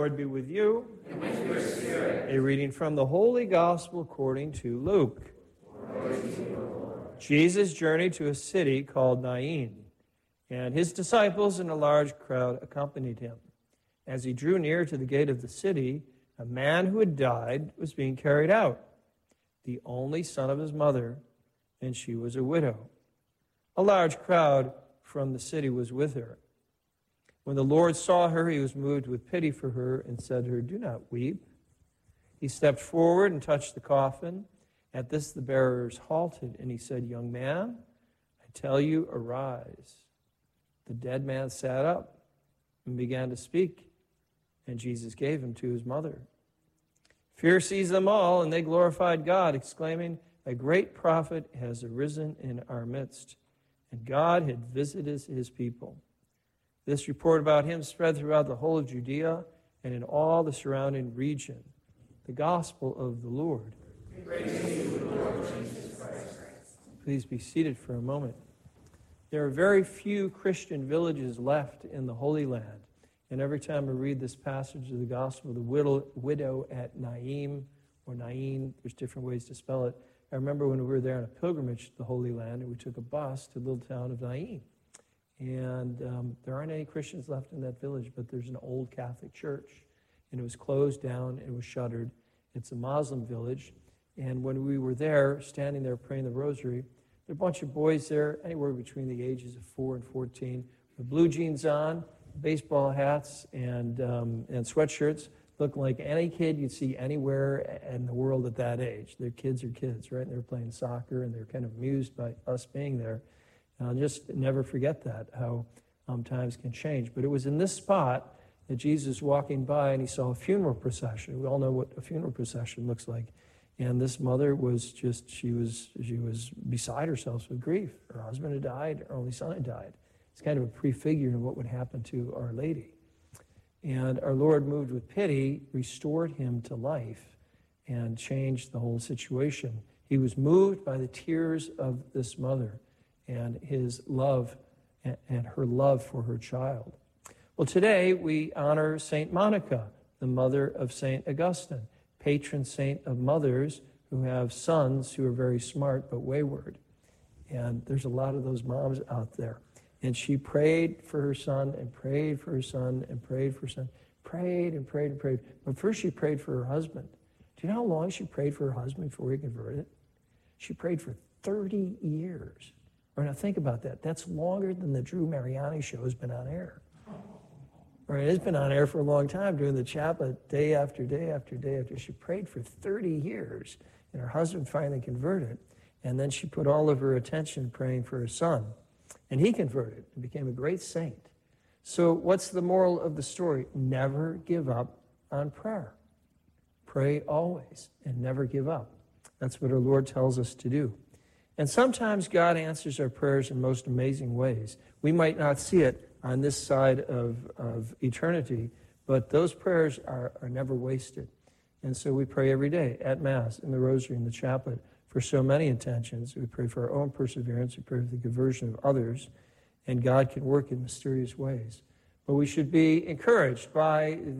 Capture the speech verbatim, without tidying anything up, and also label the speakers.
Speaker 1: Lord be with you.
Speaker 2: And with your spirit.
Speaker 1: A reading from the Holy Gospel according to Luke.
Speaker 2: Glory to you, Lord.
Speaker 1: Jesus journeyed to a city called Nain, and his disciples and a large crowd accompanied him. As he drew near to the gate of the city, a man who had died was being carried out, the only son of his mother, and she was a widow. A large crowd from the city was with her. When the Lord saw her, he was moved with pity for her and said to her, "Do not weep." He stepped forward and touched the coffin. At this, the bearers halted, and he said, "Young man, I tell you, arise." The dead man sat up and began to speak, and Jesus gave him to his mother. Fear seized them all, and they glorified God, exclaiming, "A great prophet has arisen in our midst, and God had visited his people." This report about him spread throughout the whole of Judea and in all the surrounding region. The gospel of the Lord.
Speaker 2: Praise to you, Lord Jesus Christ.
Speaker 1: Please be seated for a moment. There are very few Christian villages left in the Holy Land. And every time I read this passage of the gospel, the widow, widow at Naim, or Nain, there's different ways to spell it. I remember when we were there on a pilgrimage to the Holy Land, and we took a bus to the little town of Nain. And um, there aren't any Christians left in that village, but there's an old Catholic church. And it was closed down, it was shuttered. It's a Muslim village. And when we were there, standing there praying the rosary, there were a bunch of boys there, anywhere between the ages of four and fourteen, with blue jeans on, baseball hats, and, um, and sweatshirts, looking like any kid you'd see anywhere in the world at that age. Their kids are kids, right? And they're playing soccer, and they're kind of amused by us being there. And I'll just never forget that, how um, times can change. But it was in this spot that Jesus was walking by, and he saw a funeral procession. We all know what a funeral procession looks like. And this mother was just, she was she was beside herself with grief. Her husband had died, her only son had died. It's kind of a prefigure of what would happen to Our Lady. And our Lord, moved with pity, restored him to life and changed the whole situation. He was moved by the tears of this mother and his love and her love for her child. Well, today we honor Saint Monica, the mother of Saint Augustine, patron saint of mothers who have sons who are very smart but wayward. And there's a lot of those moms out there. And she prayed for her son and prayed for her son and prayed for her son, prayed and prayed and prayed. But first she prayed for her husband. Do you know how long she prayed for her husband before he converted? She prayed for thirty years. Or now think about that. That's longer than the Drew Mariani show has been on air. Right, it's been on air for a long time, doing the chaplet day after day after day after. She prayed for thirty years, and her husband finally converted. And then she put all of her attention praying for her son. And he converted and became a great saint. So what's the moral of the story? Never give up on prayer. Pray always and never give up. That's what our Lord tells us to do. And sometimes God answers our prayers in most amazing ways. We might not see it on this side of, of eternity, but those prayers are, are never wasted. And so we pray every day at Mass, in the Rosary, in the Chaplet, for so many intentions. We pray for our own perseverance. We pray for the conversion of others. And God can work in mysterious ways. But we should be encouraged by